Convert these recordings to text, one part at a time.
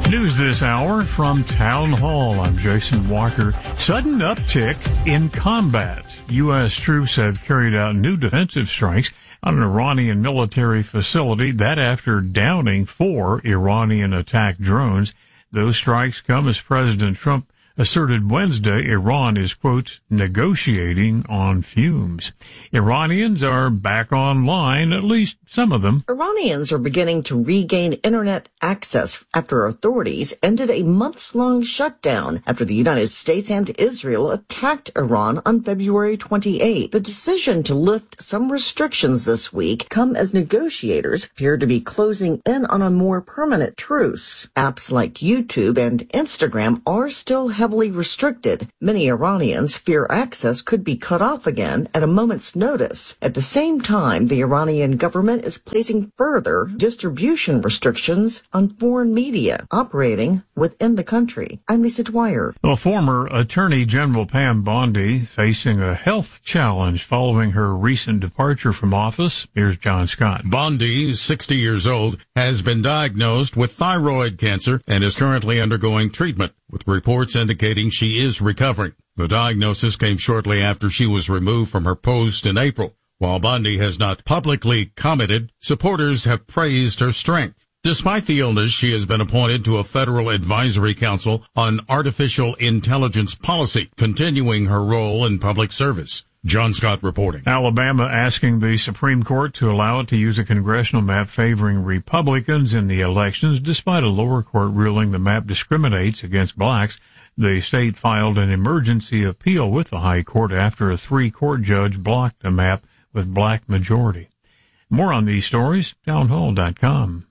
News this hour from Town Hall. I'm Jason Walker. Sudden uptick in combat. U.S. troops have carried out new defensive strikes on an Iranian military facility, that after downing 4 Iranian attack drones. Those strikes come as President Trump asserted Wednesday Iran is, quote, negotiating on fumes. Iranians are back online, at least some of them. Iranians are beginning to regain internet access after authorities ended a months-long shutdown after the United States and Israel attacked Iran on February 28. The decision to lift some restrictions this week come as negotiators appear to be closing in on a more permanent truce. Apps like YouTube and Instagram are still heavily restricted. Many Iranians fear access could be cut off again at a moment's notice. At the same time, the Iranian government is placing further distribution restrictions on foreign media operating within the country. I'm Lisa Dwyer. Well, former Attorney General Pam Bondi facing a health challenge following her recent departure from office. Here's John Scott. Bondi, 60 years old, has been diagnosed with thyroid cancer and is currently undergoing treatment, with reports indicating she is recovering. The diagnosis came shortly after she was removed from her post in April. While Bondi has not publicly commented, supporters have praised her strength. Despite the illness, she has been appointed to a federal advisory council on artificial intelligence policy, continuing her role in public service. John Scott reporting. Alabama asking the Supreme Court to allow it to use a congressional map favoring Republicans in the elections, despite a lower court ruling the map discriminates against blacks. The state filed an emergency appeal with the High Court after a 3-court judge blocked a map with black majority. More on these stories, townhall.com.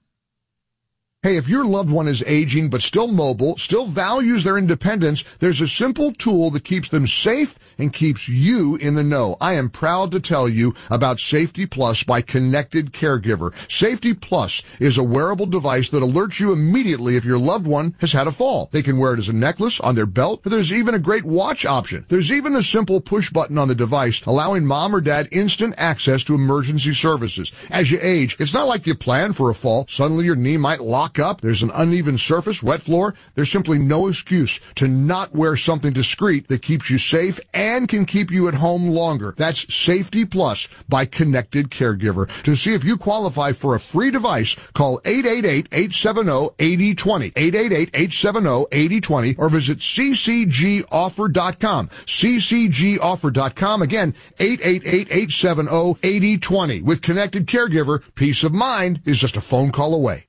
Hey, if your loved one is aging but still mobile, still values their independence, there's a simple tool that keeps them safe and keeps you in the know. I am proud to tell you about Safety Plus by Connected Caregiver. Safety Plus is a wearable device that alerts you immediately if your loved one has had a fall. They can wear it as a necklace, on their belt, or there's even a great watch option. There's even a simple push button on the device allowing mom or dad instant access to emergency services. As you age, it's not like you plan for a fall. Suddenly your knee might lock up, there's an uneven surface, wet floor. There's simply no excuse to not wear something discreet that keeps you safe and can keep you at home longer. That's Safety Plus by Connected Caregiver. To see if you qualify for a free device, call 888-870-8020, 888-870-8020, or visit ccgoffer.com, ccgoffer.com. Again, 888-870-8020. With Connected Caregiver, peace of mind is just a phone call away.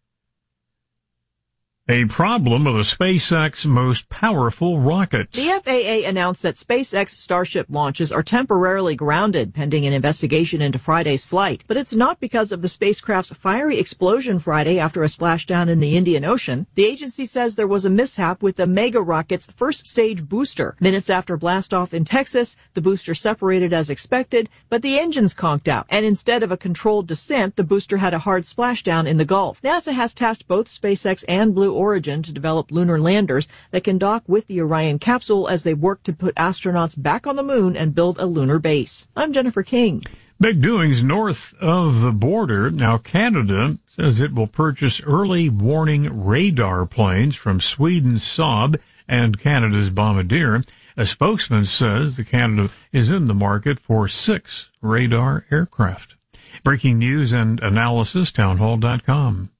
A problem of the SpaceX most powerful rocket. The FAA announced that SpaceX Starship launches are temporarily grounded pending an investigation into Friday's flight. But it's not because of the spacecraft's fiery explosion Friday after a splashdown in the Indian Ocean. The agency says there was a mishap with the Mega rocket's first stage booster. Minutes after blastoff in Texas, the booster separated as expected, but the engines conked out. And instead of a controlled descent, the booster had a hard splashdown in the Gulf. NASA has tasked both SpaceX and Blue Origin to develop lunar landers that can dock with the Orion capsule as they work to put astronauts back on the moon and build a lunar base. I'm Jennifer King. Big doings north of the border. Now, Canada says it will purchase early warning radar planes from Sweden's Saab and Canada's Bombardier. A spokesman says the Canada is in the market for 6 radar aircraft. Breaking news and analysis, townhall.com.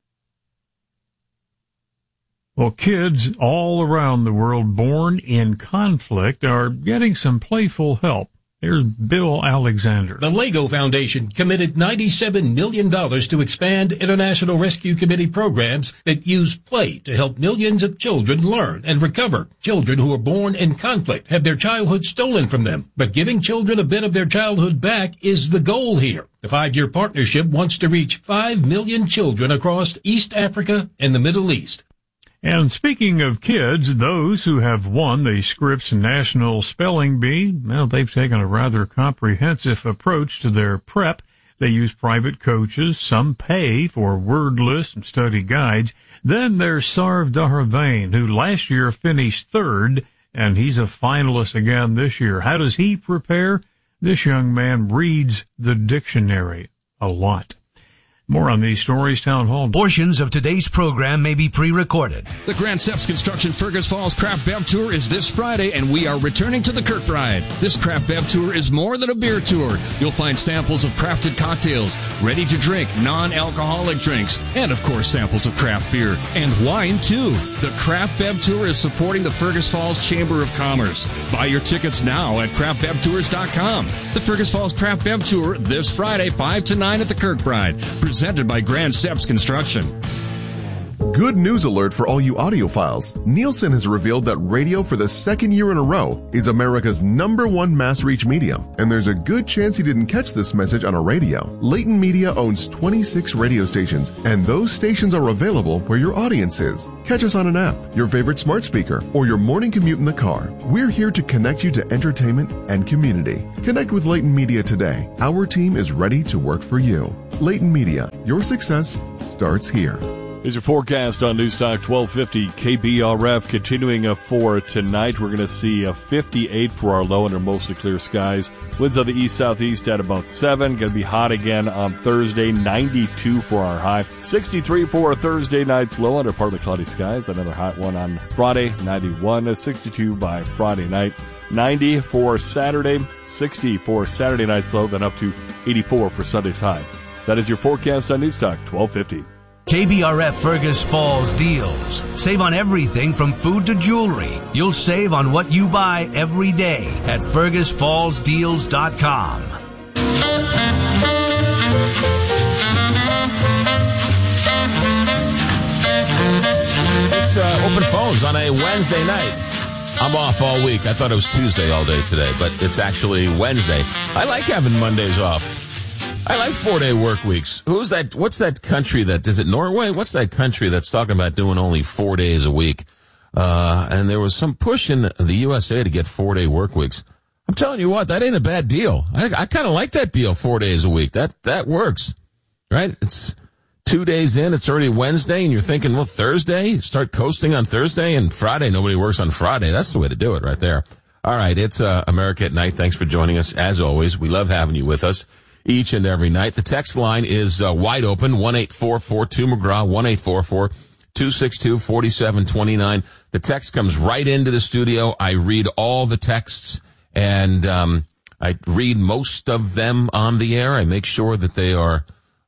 Well, kids all around the world born in conflict are getting some playful help. Here's Bill Alexander. The LEGO Foundation committed $97 million to expand International Rescue Committee programs that use play to help millions of children learn and recover. Children who are born in conflict have their childhood stolen from them, but giving children a bit of their childhood back is the goal here. The 5-year partnership wants to reach 5 million children across East Africa and the Middle East. And speaking of kids, those who have won the Scripps National Spelling Bee, well, they've taken a rather comprehensive approach to their prep. They use private coaches. Some pay for word lists and study guides. Then there's Sarv Dharavane, who last year finished 3rd, and he's a finalist again this year. How does he prepare? This young man reads the dictionary a lot. More on these stories, Town Hall. Portions of today's program may be pre-recorded. The Grand Steps Construction Fergus Falls Craft Bev Tour is this Friday, and we are returning to the Kirkbride. This Craft Bev Tour is more than a beer tour. You'll find samples of crafted cocktails, ready-to-drink, non-alcoholic drinks, and, of course, samples of craft beer. And wine, too. The Craft Bev Tour is supporting the Fergus Falls Chamber of Commerce. Buy your tickets now at craftbevtours.com. The Fergus Falls Craft Bev Tour this Friday, 5 to 9 at the Kirkbride. Presented by Grand Steps Construction. Good news alert for all you audiophiles. Nielsen has revealed that radio for the second year in a row is America's #1 mass reach medium. And there's a good chance you didn't catch this message on a radio. Leighton Media owns 26 radio stations, and those stations are available where your audience is. Catch us on an app, your favorite smart speaker, or your morning commute in the car. We're here to connect you to entertainment and community. Connect with Leighton Media today. Our team is ready to work for you. Leighton Media, your success starts here. Here's your forecast on Newstalk 1250 KBRF. Continuing for tonight, we're going to see a 58 for our low under mostly clear skies. Winds of the east-southeast at about 7. Going to be hot again on Thursday. 92 for our high. 63 for Thursday night's low under partly cloudy skies. Another hot one on Friday. 91. 62 by Friday night. 90 for Saturday. 60 for Saturday night's low. Then up to 84 for Sunday's high. That is your forecast on Newstalk 1250. KBRF Fergus Falls deals. Save on everything from food to jewelry. You'll save on what you buy every day at FergusFallsDeals.com. It's open phones on a Wednesday night. I'm off all week. I thought it was Tuesday all day today, but it's actually Wednesday. I like having Mondays off. I like 4-day work weeks. Who's that? What's that country is it Norway? What's that country that's talking about doing only 4 days a week? And there was some push in the USA to get 4-day work weeks. I'm telling you what, that ain't a bad deal. I kind of like that deal, 4 days a week. That works, right? It's 2 days in, it's already Wednesday, and you're thinking, well, Thursday? Start coasting on Thursday, and Friday, nobody works on Friday. That's the way to do it right there. All right, it's America at Night. Thanks for joining us. As always, we love having you with us each and every night. The text line is wide open, 1-844-2McGraw, 1-844-262-4729. The text comes right into the studio. I read all the texts, and I read most of them on the air. I make sure that they are,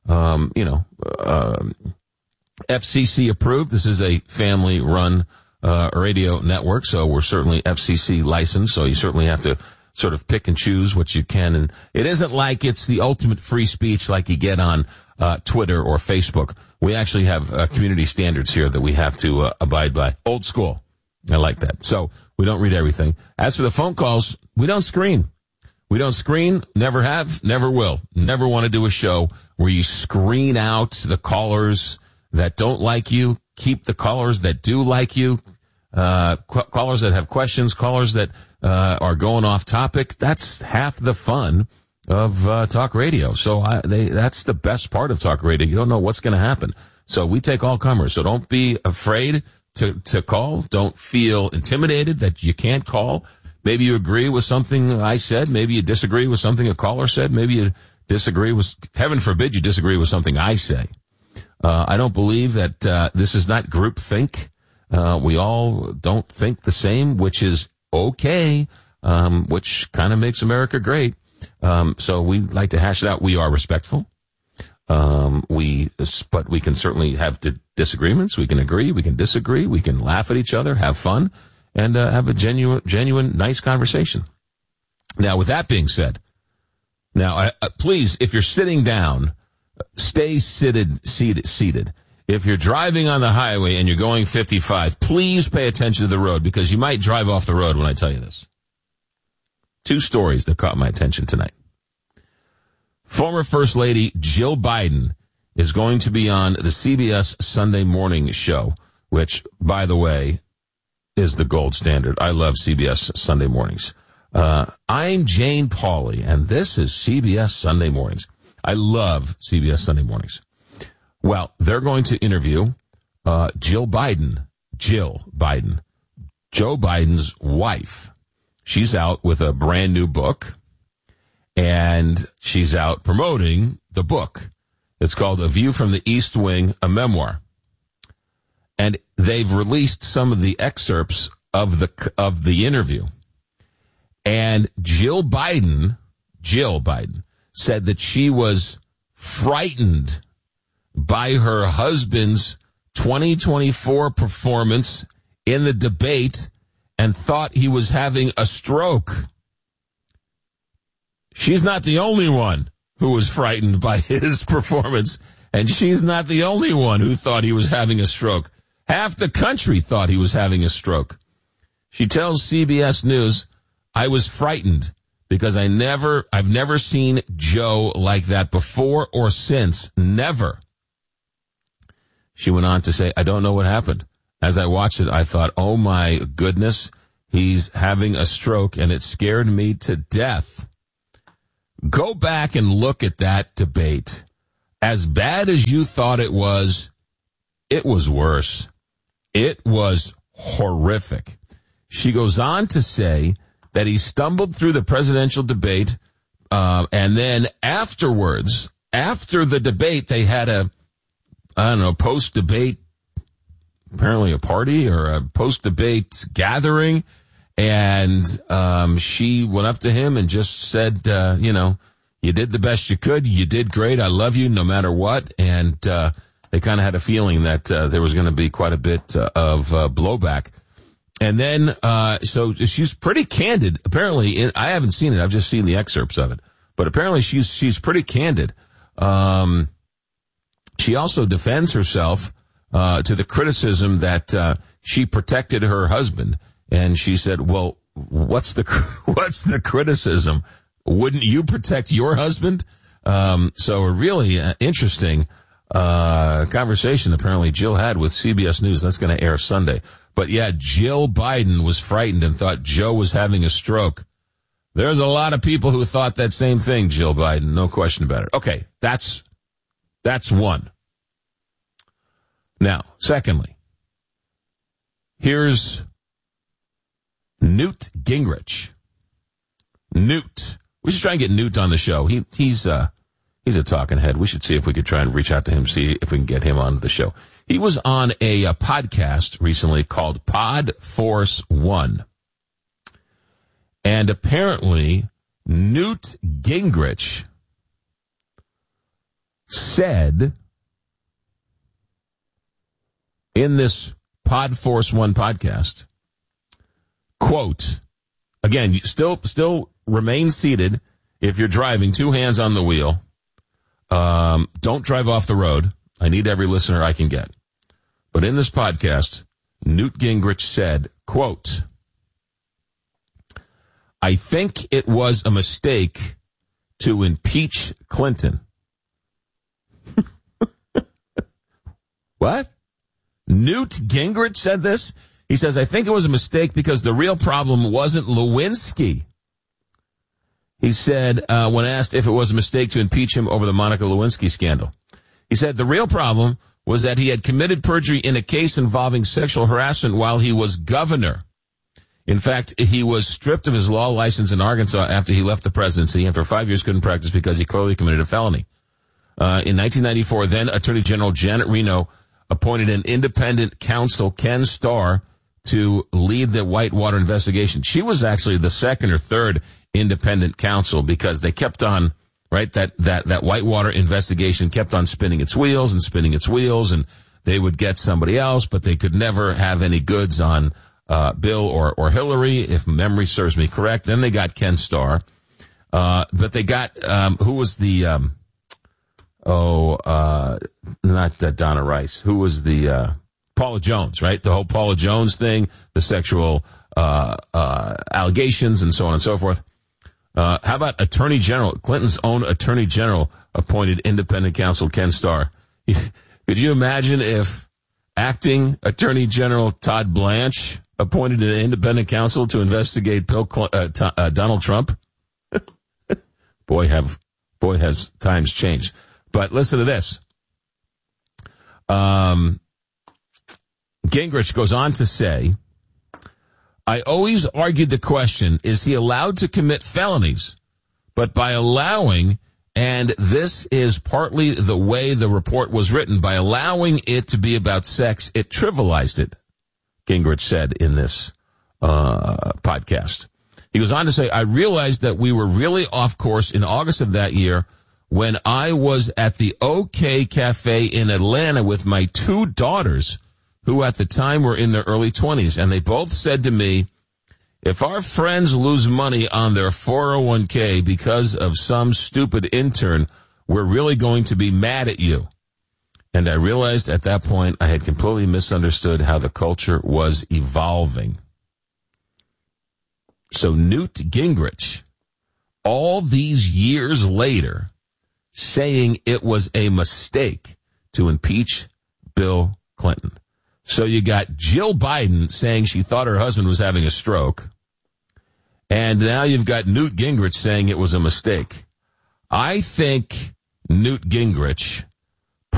FCC approved. This is a family-run radio network, so we're certainly FCC licensed, so you certainly have to sort of pick and choose what you can. And it isn't like it's the ultimate free speech like you get on Twitter or Facebook. We actually have community standards here that we have to abide by. Old school. I like that. So we don't read everything. As for the phone calls, we don't screen. We don't screen, never have, never will. Never want to do a show where you screen out the callers that don't like you. Keep the callers that do like you. Callers that have questions, callers that are going off topic. That's half the fun of talk radio. So that's the best part of talk radio. You don't know what's going to happen. So we take all comers. So don't be afraid to call. Don't feel intimidated that you can't call. Maybe you agree with something I said. Maybe you disagree with something a caller said. Maybe you disagree with, heaven forbid you disagree with something I say. I don't believe that this is not group think. We all don't think the same, which is okay, which kind of makes America great. So we like to hash it out. We are respectful. But we can certainly have disagreements. We can agree. We can disagree. We can laugh at each other, have fun, and have a genuine, nice conversation. Now, with that being said, please, if you're sitting down, stay seated. If you're driving on the highway and you're going 55, please pay attention to the road because you might drive off the road when I tell you this. 2 stories that caught my attention tonight. Former First Lady Jill Biden is going to be on the CBS Sunday Morning Show, which, by the way, is the gold standard. I love CBS Sunday Mornings. I'm Jane Pauley, and this is CBS Sunday Mornings. I love CBS Sunday Mornings. Well, they're going to interview Jill Biden, Joe Biden's wife. She's out with a brand new book, and she's out promoting the book. It's called A View from the East Wing, a memoir. And they've released some of the excerpts of the interview. And Jill Biden said that she was frightened by her husband's 2024 performance in the debate and thought he was having a stroke. She's not the only one who was frightened by his performance, and she's not the only one who thought he was having a stroke. Half the country thought he was having a stroke. She tells CBS News, I was frightened because I've never seen Joe like that before or since. Never. She went on to say, I don't know what happened. As I watched it, I thought, oh my goodness, he's having a stroke, and it scared me to death. Go back and look at that debate. As bad as you thought it was worse. It was horrific. She goes on to say that he stumbled through the presidential debate, and then afterwards, after the debate, they had post-debate, apparently a party or a post-debate gathering, and she went up to him and just said, you did the best you could. You did great. I love you no matter what. And they kind of had a feeling that there was going to be quite a bit of blowback. And then, so she's pretty candid. Apparently, I haven't seen it. I've just seen the excerpts of it. But apparently she's pretty candid. She also defends herself to the criticism that she protected her husband. And she said, well, what's the criticism? Wouldn't you protect your husband? So a really interesting conversation apparently Jill had with CBS News. That's going to air Sunday. But yeah, Jill Biden was frightened and thought Joe was having a stroke. There's a lot of people who thought that same thing, Jill Biden. No question about it. Okay, that's one. Now, secondly, here's Newt Gingrich. Newt. We should try and get Newt on the show. He's a talking head. We should see if we could try and reach out to him, see if we can get him on the show. He was on a podcast recently called Pod Force One. And apparently, Newt Gingrich said in this Pod Force One podcast, quote, again, still remain seated if you're driving, 2 hands on the wheel. Don't drive off the road. I need every listener I can get. But in this podcast, Newt Gingrich said, quote, I think it was a mistake to impeach Clinton. What? Newt Gingrich said this? He says, I think it was a mistake because the real problem wasn't Lewinsky. He said, when asked if it was a mistake to impeach him over the Monica Lewinsky scandal, he said the real problem was that he had committed perjury in a case involving sexual harassment while he was governor. In fact, he was stripped of his law license in Arkansas after he left the presidency, and for 5 years couldn't practice because he clearly committed a felony. In 1994, then Attorney General Janet Reno appointed an independent counsel, Ken Starr, to lead the Whitewater investigation. She was actually the second or third independent counsel because they kept on, right, that Whitewater investigation kept on spinning its wheels, and they would get somebody else, but they could never have any goods on Bill or Hillary, if memory serves me correct. Then they got Ken Starr. But they got, who was the, not Donna Rice. Who was the, Paula Jones, right? The whole Paula Jones thing, the sexual, allegations and so on and so forth. How about Attorney General, Clinton's own Attorney General appointed independent counsel Ken Starr? Could you imagine if acting Attorney General Todd Blanche appointed an independent counsel to investigate Donald Trump? Boy, has times changed. But listen to this. Gingrich goes on to say, I always argued the question, is he allowed to commit felonies? But by allowing And this is partly the way the report was written. By allowing it to be about sex, it trivialized it, Gingrich said in this podcast. He goes on to say, I realized that we were really off course in August of that year when I was at the OK Cafe in Atlanta with my two daughters, who at the time were in their early 20s. And they both said to me, if our friends lose money on their 401k because of some stupid intern, we're really going to be mad at you. And I realized at that point I had completely misunderstood how the culture was evolving. So Newt Gingrich, all these years later, saying it was a mistake to impeach Bill Clinton. So you got Jill Biden saying she thought her husband was having a stroke. And now you've got Newt Gingrich saying it was a mistake. I think Newt Gingrich